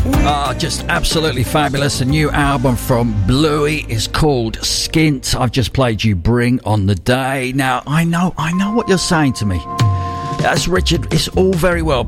Just absolutely fabulous. A new album from Bluey is called Skint. I've just played you Bring on the Day. Now, I know what you're saying to me. That's Richard. It's all very well